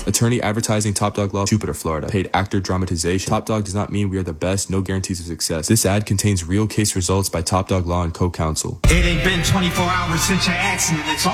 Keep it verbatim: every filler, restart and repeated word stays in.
Attorney advertising Top Dog Law, Jupiter, Florida. Paid actor dramatization. Top Dog does not mean we are the best, no guarantees of success. This ad contains real case results by Top Dog Law and co-counsel. It ain't been twenty-four hours since your accident. It's